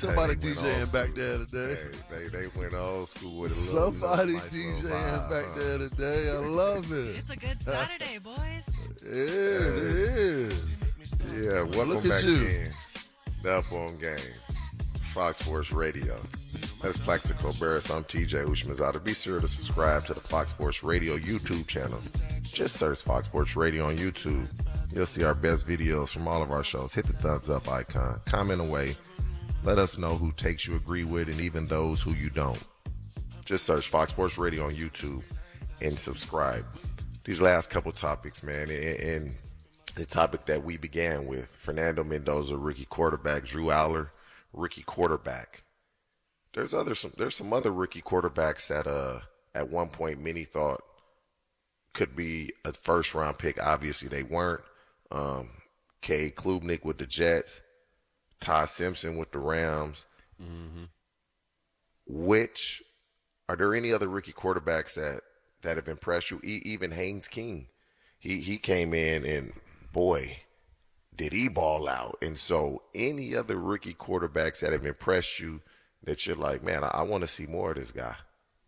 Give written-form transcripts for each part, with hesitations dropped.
somebody DJing back there today. Hey, they went old school with it. Somebody DJing back there today. I love it. It's a good Saturday, boys. Yeah, it is. Yeah, welcome back in. The Up On Game, Fox Sports Radio. That's Plaxico Barris. I'm TJ Ushmanzada. Be sure to subscribe to the Fox Sports Radio YouTube channel. Just search Fox Sports Radio on YouTube. You'll see our best videos from all of our shows. Hit the thumbs up icon. Comment away. Let us know who takes you agree with and even those who you don't. Just search Fox Sports Radio on YouTube and subscribe. These last couple topics, man, and the topic that we began with, Fernando Mendoza, rookie quarterback, Drew Aller, rookie quarterback. There's some other rookie quarterbacks that at one point many thought could be a first round pick. Obviously they weren't. Kay Klubnik with the Jets, Ty Simpson with the Rams. Mm-hmm. Are there any other rookie quarterbacks that have impressed you? Even Haynes King, he came in and boy, did he ball out. And so any other rookie quarterbacks that have impressed you that you're like, man, I want to see more of this guy?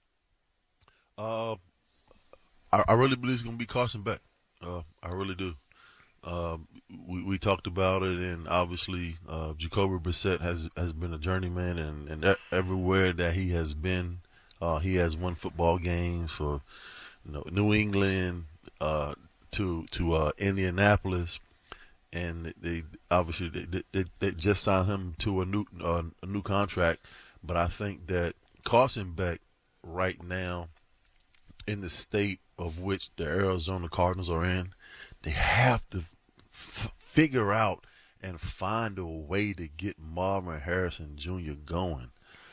I really believe it's going to be Carson Beck. I really do. We talked about it, and obviously Jacoby Brissett has been a journeyman, and everywhere that he has been, he has won football games for New England to Indianapolis, and they obviously they just signed him to a new contract. But I think that Carson Beck right now, in the state of which the Arizona Cardinals are in, they have to figure out and find a way to get Marvin Harrison Jr. going.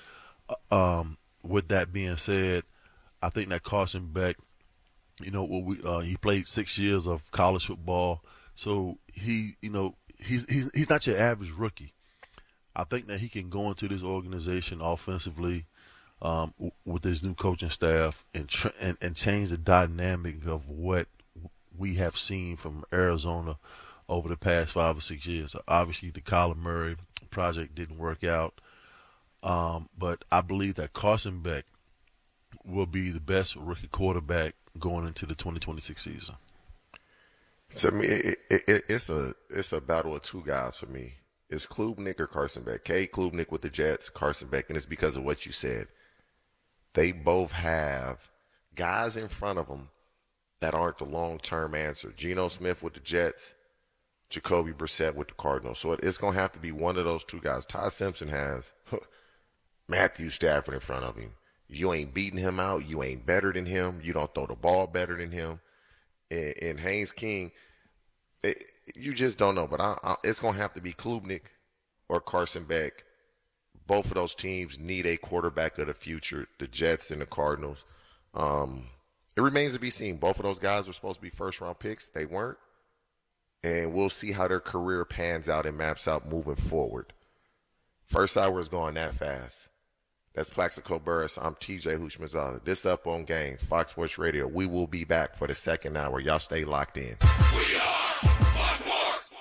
With that being said, I think that Carson Beck, he played 6 years of college football, so he's not your average rookie. I think that he can go into this organization offensively with his new coaching staff and change the dynamic of what we have seen from Arizona over the past 5 or 6 years. Obviously, the Kyler Murray project didn't work out, but I believe that Carson Beck will be the best rookie quarterback going into the 2026 season. To me, it's a battle of two guys for me. It's Klubnik or Carson Beck. Kay Klubnik with the Jets, Carson Beck, and it's because of what you said. They both have guys in front of them that aren't the long-term answer. Geno Smith with the Jets, Jacoby Brissett with the Cardinals. So it's going to have to be one of those two guys. Ty Simpson has Matthew Stafford in front of him. You ain't beating him out. You ain't better than him. You don't throw the ball better than him. And Haynes King, you just don't know. But it's going to have to be Klubnik or Carson Beck. Both of those teams need a quarterback of the future, the Jets and the Cardinals. It remains to be seen. Both of those guys were supposed to be first-round picks. They weren't. And we'll see how their career pans out and maps out moving forward. First hour is going that fast. That's Plaxico Burris. I'm TJ Hushmanzada. This Up On Game, Fox Sports Radio. We will be back for the second hour. Y'all stay locked in. We are Fox Sports.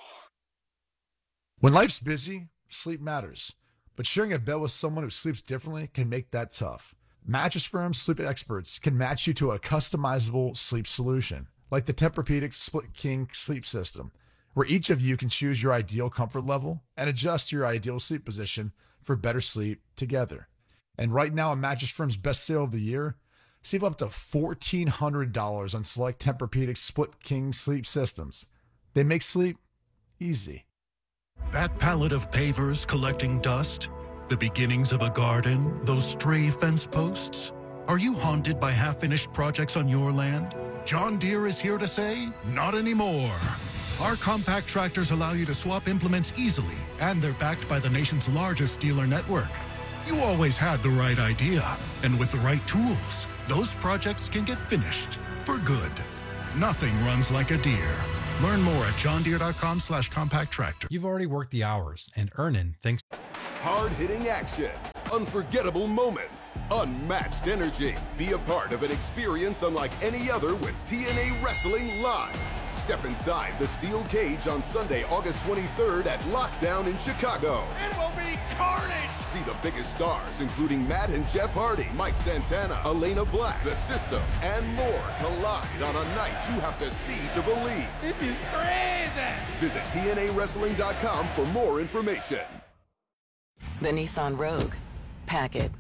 When life's busy, sleep matters. But sharing a bed with someone who sleeps differently can make that tough. Mattress Firm sleep experts can match you to a customizable sleep solution, like the Tempur-Pedic Split King sleep system, where each of you can choose your ideal comfort level and adjust your ideal sleep position for better sleep together. And right now, on Mattress Firm's best sale of the year, save up to $1,400 on select Tempur-Pedic Split King sleep systems. They make sleep easy. That pallet of pavers collecting dust? The beginnings of a garden? Those stray fence posts? Are you haunted by half-finished projects on your land? John Deere is here to say, not anymore. Our compact tractors allow you to swap implements easily, and they're backed by the nation's largest dealer network. You always had the right idea, and with the right tools, those projects can get finished for good. Nothing runs like a Deere. Learn more at johndeere.com/compact tractor. You've already worked the hours, and Earnin thinks. Hard-hitting action, unforgettable moments, unmatched energy. Be a part of an experience unlike any other with TNA Wrestling Live. Step inside the steel cage on Sunday, August 23rd at Lockdown in Chicago. It will be carnage! See the biggest stars, including Matt and Jeff Hardy, Mike Santana, Elena Black, The System, and more collide on a night you have to see to believe. This is crazy! Visit TNAWrestling.com for more information. The Nissan Rogue. Pack it.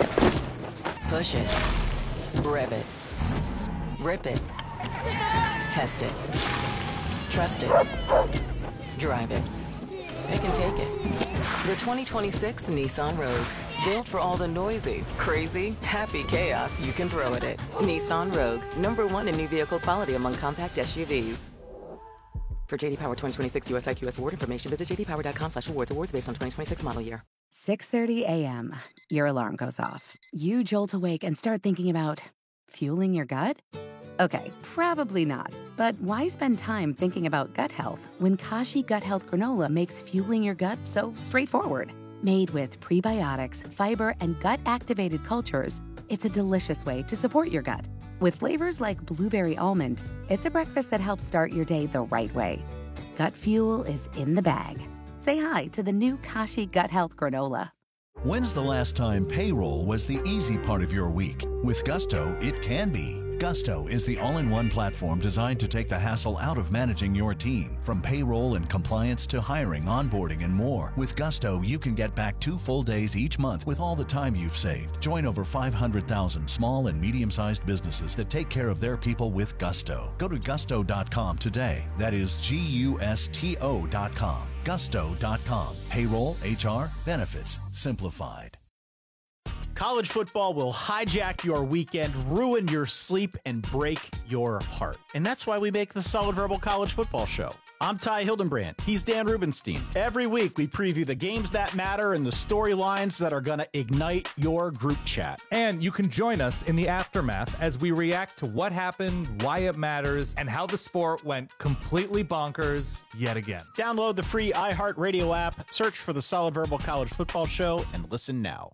Push it. Rev it. Rip it. Test it. Trust it. Drive it. It can take it. The 2026 Nissan Rogue. Built for all the noisy, crazy, happy chaos you can throw at it. Nissan Rogue. #1 in new vehicle quality among compact SUVs. For JD Power 2026 US IQS award information, visit jdpower.com/awards. Awards based on 2026 model year. 6:30 a.m. Your alarm goes off. You jolt awake and start thinking about fueling your gut? Okay, probably not. But why spend time thinking about gut health when Kashi Gut Health Granola makes fueling your gut so straightforward? Made with prebiotics, fiber, and gut-activated cultures, it's a delicious way to support your gut. With flavors like blueberry almond, it's a breakfast that helps start your day the right way. Gut fuel is in the bag. Say hi to the new Kashi Gut Health Granola. When's the last time payroll was the easy part of your week? With Gusto, it can be. Gusto is the all-in-one platform designed to take the hassle out of managing your team. From payroll and compliance to hiring, onboarding, and more. With Gusto, you can get back 2 full days each month with all the time you've saved. Join over 500,000 small and medium-sized businesses that take care of their people with Gusto. Go to gusto.com today. That is GUSTO.com. Gusto.com. Payroll, HR, benefits, simplified. College football will hijack your weekend, ruin your sleep, and break your heart. And that's why we make the Solid Verbal College Football Show. I'm Ty Hildenbrand. He's Dan Rubenstein. Every week, we preview the games that matter and the storylines that are going to ignite your group chat. And you can join us in the aftermath as we react to what happened, why it matters, and how the sport went completely bonkers yet again. Download the free iHeartRadio app, search for the Solid Verbal College Football Show, and listen now.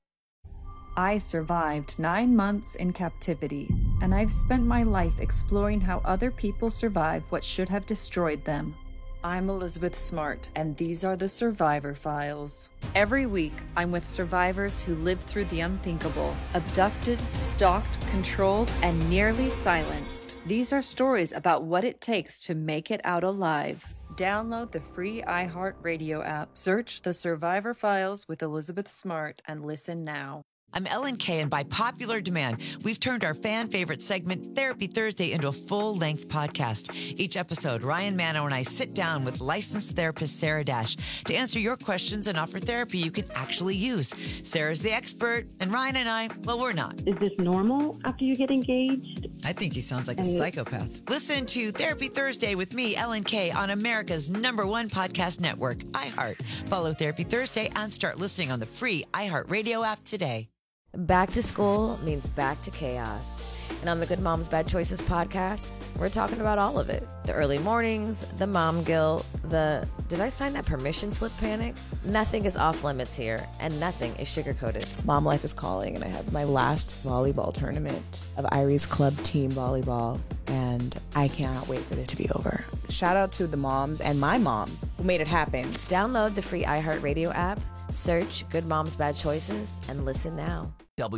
I survived 9 months in captivity, and I've spent my life exploring how other people survived what should have destroyed them. I'm Elizabeth Smart, and these are the Survivor Files. Every week, I'm with survivors who lived through the unthinkable, abducted, stalked, controlled, and nearly silenced. These are stories about what it takes to make it out alive. Download the free iHeartRadio app, search The Survivor Files with Elizabeth Smart, and listen now. I'm Ellen Kay, and by popular demand, we've turned our fan favorite segment, Therapy Thursday, into a full-length podcast. Each episode, Ryan Mano and I sit down with licensed therapist Sarah Dash to answer your questions and offer therapy you can actually use. Sarah's the expert, and Ryan and I, well, we're not. Is this normal after you get engaged? I think he sounds like a psychopath. Listen to Therapy Thursday with me, Ellen Kay, on America's #1 podcast network, iHeart. Follow Therapy Thursday and start listening on the free iHeartRadio app today. Back to school means back to chaos. And on the Good Moms Bad Choices podcast, we're talking about all of it. The early mornings, the mom guilt, the did I sign that permission slip panic? Nothing is off limits here, and nothing is sugar-coated. Mom life is calling, and I have my last volleyball tournament of Irie's club team volleyball, and I cannot wait for it to be over. Shout out to the moms and my mom who made it happen. Download the free iHeartRadio app, search Good Moms Bad Choices, and listen now.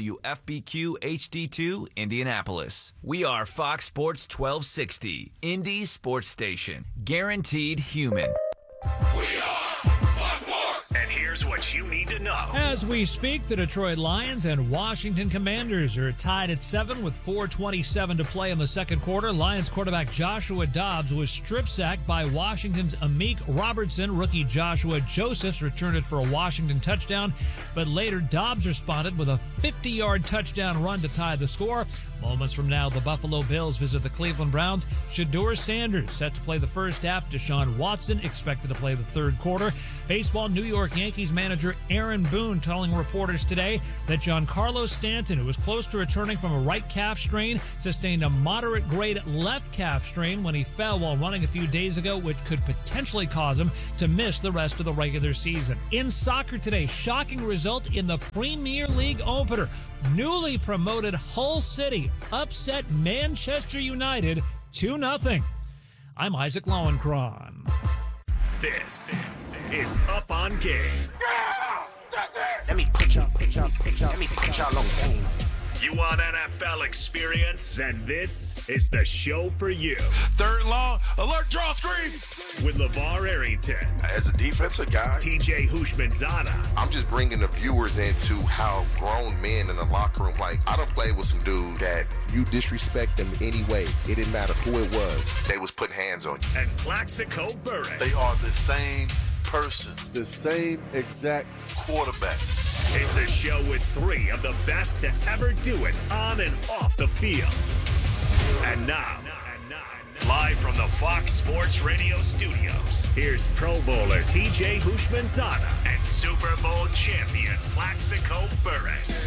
WFBQ HD2 Indianapolis. We are Fox Sports 1260, Indy Sports Station. Guaranteed human. We are Fox Sports. And here's what you need to know. As we speak, the Detroit Lions and Washington Commanders are tied at 7 with 4:27 to play in the second quarter. Lions quarterback Joshua Dobbs was strip sacked by Washington's Amik Robertson. Rookie Joshua Josephs returned it for a Washington touchdown, but later Dobbs responded with a 50-yard touchdown run to tie the score. Moments from now, the Buffalo Bills visit the Cleveland Browns. Shedeur Sanders set to play the first half. Deshaun Watson expected to play the third quarter. Baseball, New York Yankees manager Aaron Boone telling reporters today that Giancarlo Stanton, who was close to returning from a right calf strain, sustained a moderate-grade left calf strain when he fell while running a few days ago, which could potentially cause him to miss the rest of the regular season. In soccer today, shocking result in the Premier League opener. Newly promoted Hull City upset Manchester United 2-0. I'm Isaac Lowenkron. This is Up on Game. Let me put y'all on game. You want NFL experience? Then this is the show for you. Third long, alert, draw, screen. With LeVar Arrington. As a defensive guy, TJ Houshmandzadeh. I'm just bringing the viewers into how grown men in the locker room, like, I done played with some dudes that you disrespect them anyway. It didn't matter who it was. They was putting hands on you. And Plaxico Burress. They are the same person, the same exact quarterback. It's a show with three of the best to ever do it on and off the field. And now, live from the Fox Sports Radio studios, here's Pro Bowler TJ Houshmandzadeh and Super Bowl champion Plaxico Burress.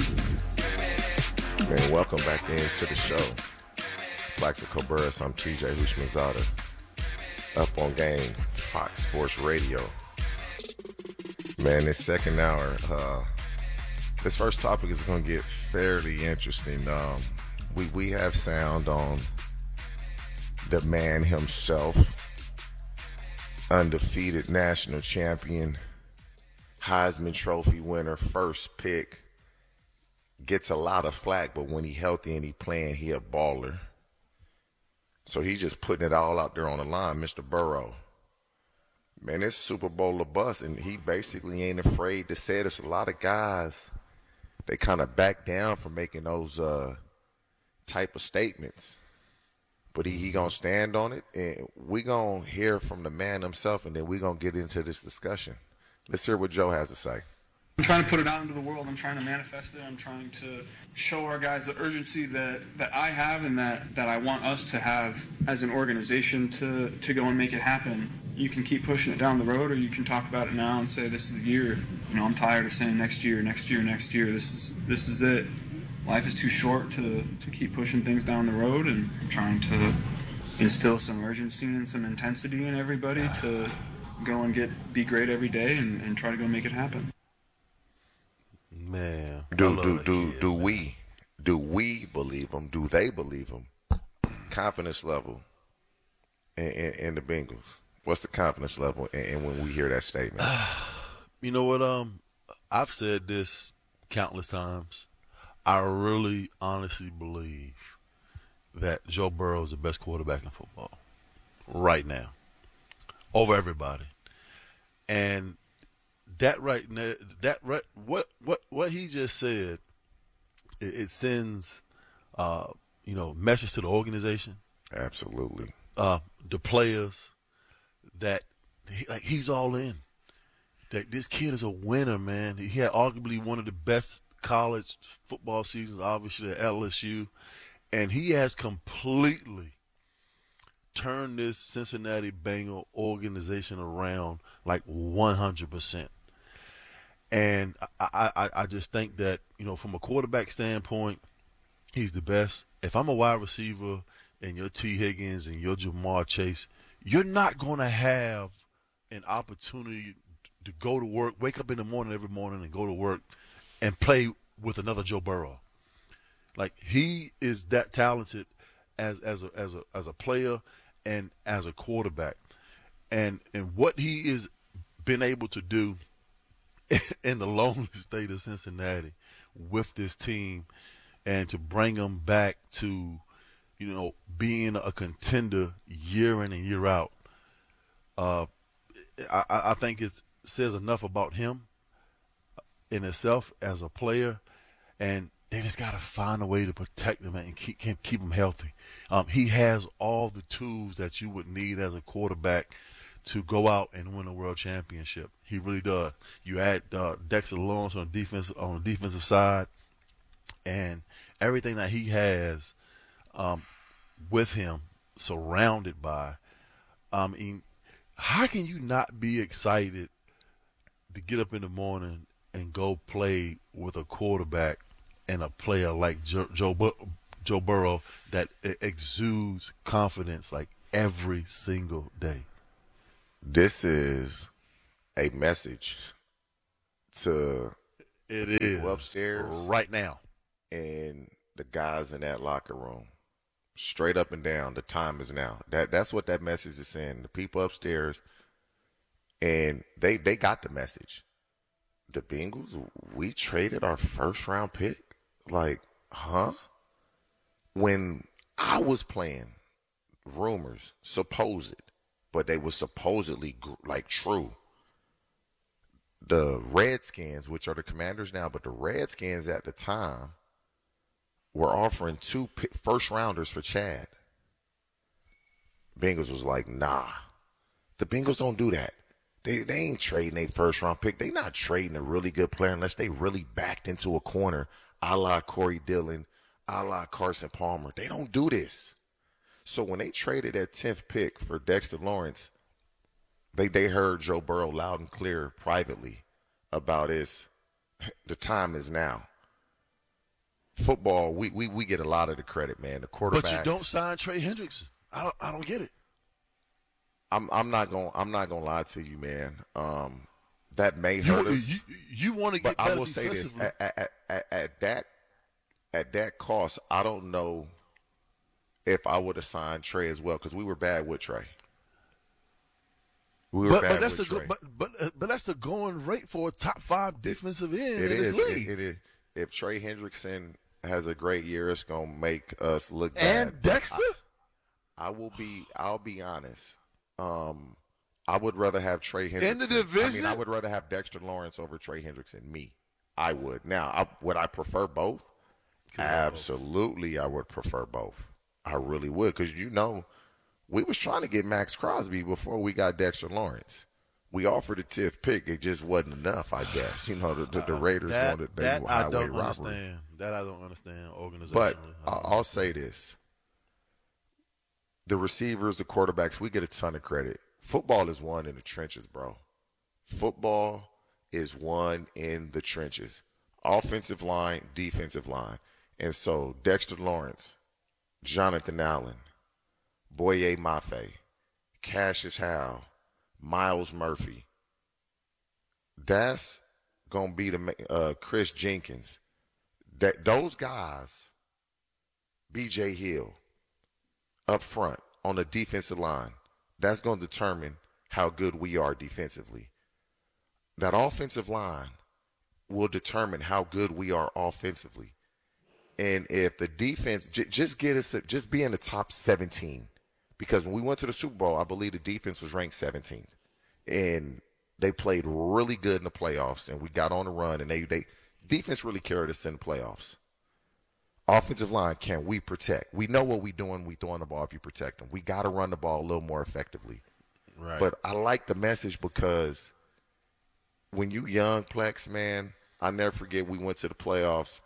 Man, welcome back into the show. It's Plaxico Burress. I'm TJ Houshmandzadeh. Up on Game, Fox Sports Radio. Man, this second hour, this first topic is going to get fairly interesting. We have sound on the man himself, undefeated national champion, Heisman Trophy winner, first pick, gets a lot of flack, but when he healthy and he playing, he a baller. So he's just putting it all out there on the line, Mr. Burrow. Man, it's Super Bowl or bust, and he basically ain't afraid to say it. There's a lot of guys, they kind of back down from making those type of statements. But he going to stand on it, and we going to hear from the man himself, and then we going to get into this discussion. Let's hear what Joe has to say. I'm trying to put it out into the world. I'm trying to manifest it. I'm trying to show our guys the urgency that I have and that I want us to have as an organization to go and make it happen. You can keep pushing it down the road, or you can talk about it now and say this is the year. You know, I'm tired of saying next year. This is it. Life is too short to keep pushing things down the road, and trying to instill some urgency and some intensity in everybody to go and be great every day and try to go make it happen. Man, do we believe him? Do they believe him? Confidence level in the Bengals. What's the confidence level? And when we hear that statement, you know what? I've said this countless times. I really, honestly believe that Joe Burrow is the best quarterback in football right now, over everybody. And what he just said, it sends message to the organization. Absolutely. The players that he's all in. That this kid is a winner, man. He had arguably one of the best college football seasons, obviously at LSU, and he has completely turned this Cincinnati Bengal organization around like 100%. And I just think that, from a quarterback standpoint, he's the best. If I'm a wide receiver and you're T. Higgins and you're Jamar Chase, you're not going to have an opportunity to go to work, wake up in the morning every morning and go to work and play with another Joe Burrow. Like, he is that talented as a player and as a quarterback. And what he is been able to do in the lonely state of Cincinnati with this team, and to bring them back to, being a contender year in and year out. I think it says enough about him in itself as a player, and they just got to find a way to protect him and keep him healthy. He has all the tools that you would need as a quarterback to go out and win a world championship. He really does. You add Dexter Lawrence on the defensive side, and everything that he has with him, surrounded by. How can you not be excited to get up in the morning and go play with a quarterback and a player like Joe Burrow that exudes confidence like every single day? This is a message to it is upstairs right now, and the guys in that locker room. straight up and down. The time is now. That's what that message is saying. The people upstairs, and they got the message. The Bengals, we traded our first-round pick? Like, huh? When I was playing, rumors, supposed, but they were supposedly, like, true. The Redskins, which are the Commanders now, but the Redskins at the time were offering 2 first-rounders for Chad. Bengals was like, nah. The Bengals don't do that. They ain't trading a first-round pick. They not trading a really good player unless they really backed into a corner, a la Corey Dillon, a la Carson Palmer. They don't do this. So when they traded that 10th pick for Dexter Lawrence, they heard Joe Burrow loud and clear privately about the time is now. Football, we get a lot of the credit, man. The quarterbacks. But you don't sign Trey Hendrickson. I don't get it. I'm not gonna lie to you, man. That may hurt us. You want to get but better I will say this: at that cost, I don't know if I would have signed Trey as well, because we were bad with Trey. But that's the going rate for a top 5 defensive end in this league. It is. If Trey Hendrickson has a great year, it's gonna make us look bad. And Dexter? I'll be honest. I would rather have Trey Hendrickson in the division. I would rather have Dexter Lawrence over Trey Hendrickson. I would. Now, would I prefer both? Absolutely, I would prefer both. I really would, because we was trying to get Max Crosby before we got Dexter Lawrence. We offered a 10th pick. It just wasn't enough, I guess. The Raiders wanted that. I don't robbery. understand. That I don't understand organizationally. But I'll say this. The receivers, the quarterbacks, we get a ton of credit. Football is won in the trenches, bro. Football is won in the trenches. Offensive line, defensive line. And so Dexter Lawrence, Jonathan Allen, Boye Mafe, Cassius Howe, Miles Murphy. That's going to be the Chris Jenkins. Those guys, B.J. Hill, up front on the defensive line, that's going to determine how good we are defensively. That offensive line will determine how good we are offensively. And if the defense just be in the top 17, because when we went to the Super Bowl, I believe the defense was ranked 17th, and they played really good in the playoffs, and we got on the run, and they defense really carried us in the playoffs. Offensive line, can we protect? We know what we're doing. We throwing the ball if you protect them. We got to run the ball a little more effectively. Right. But I like the message, because when you young, Plex, man, I never forget we went to the playoffs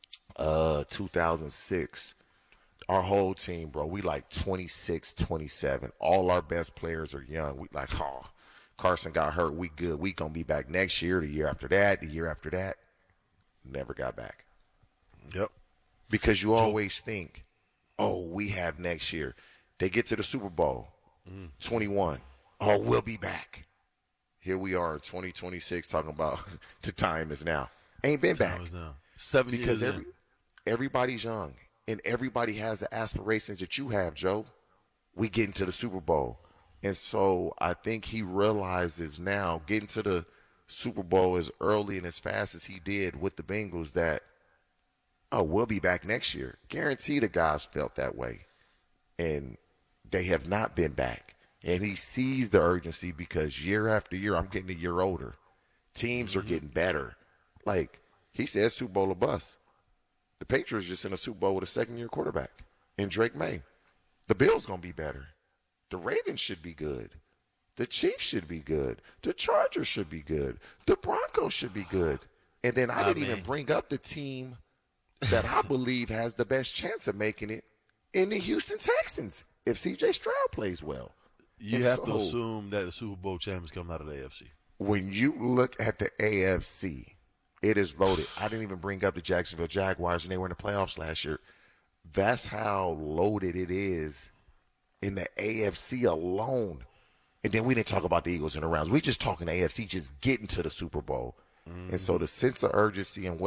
2006. Our whole team, bro, we like 26, 27. All our best players are young. We like, Carson got hurt. We good. We going to be back next year, the year after that, the year after that. Never got back. Yep. Because you always think, we have next year. They get to the Super Bowl, 21. We'll be back. Here we are in 2026 talking about the time is now. Ain't been back. 7 years because everybody's young, and everybody has the aspirations that you have, Joe. We get into the Super Bowl. And so I think he realizes now, getting to the Super Bowl as early and as fast as he did with the Bengals, that, we'll be back next year. Guarantee the guys felt that way. And they have not been back. And he sees the urgency, because year after year, I'm getting a year older. Teams are getting better. Like, he says Super Bowl or bust. The Patriots just in a Super Bowl with a second-year quarterback in Drake May. The Bills going to be better. The Ravens should be good. The Chiefs should be good. The Chargers should be good. The Broncos should be good. And then I didn't even bring up the team that I believe has the best chance of making it in the Houston Texans if C.J. Stroud plays well. You have to assume that the Super Bowl champions coming out of the AFC. When you look at the AFC, it is loaded. I didn't even bring up the Jacksonville Jaguars, and they were in the playoffs last year. That's how loaded it is in the AFC alone. And then we didn't talk about the Eagles in the rounds. We just talking AFC just getting to the Super Bowl. And so the sense of urgency and what